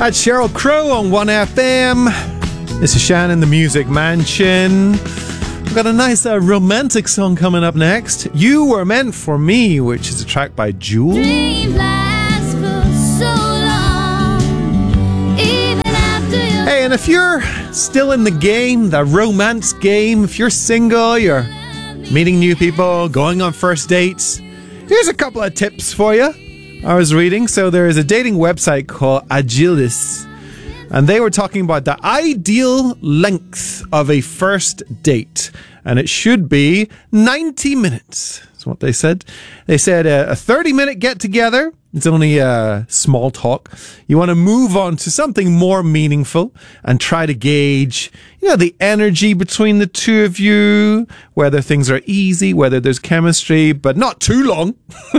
That's Sheryl Crow on 1FM. This is Shannon, the Music Mansion. We've got a nice romantic song coming up next. You Were Meant For Me, which is a track by Jewel. Hey, and if you're still in the game, the romance game, if you're single, you're meeting new people, going on first dates, here's a couple of tips for you. I was reading, so there is a dating website called Agilis, and they were talking about the ideal length of a first date, and it should be 90 minutes. That's what they said. They said a 30-minute get-together. It's only small talk. You want to move on to something more meaningful and try to gauge, the energy between the two of you, whether things are easy, whether there's chemistry, but not too long,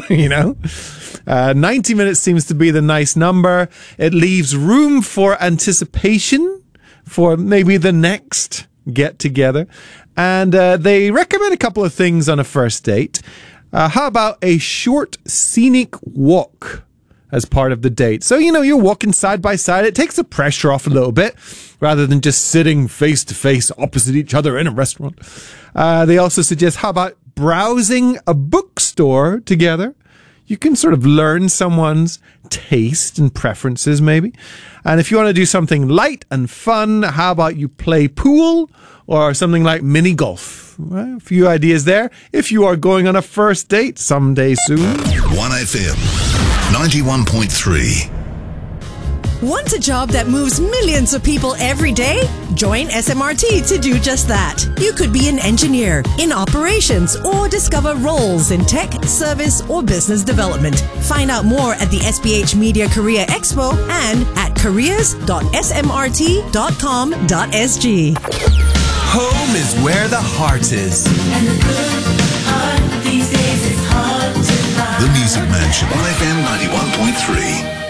90 minutes seems to be the nice number. It leaves room for anticipation for maybe the next get together. And they recommend a couple of things on a first date. How about a short scenic walk as part of the date? So, you're walking side by side. It takes the pressure off a little bit rather than just sitting face to face opposite each other in a restaurant. They also suggest, how about browsing a bookstore together? You can sort of learn someone's taste and preferences, maybe. And if you want to do something light and fun, how about you play pool or something like mini golf? Well, a few ideas there if you are going on a first date someday soon. 1FM 91.3. Want a job that moves millions of people every day? Join SMRT to do just that. You could be an engineer, in operations, or discover roles in tech, service, or business development. Find out more at the SPH Media Career Expo and at careers.smrt.com.sg. Home is where the heart is. And the good heart these days is hard to find. The Music Mansion. 1FM 91.3.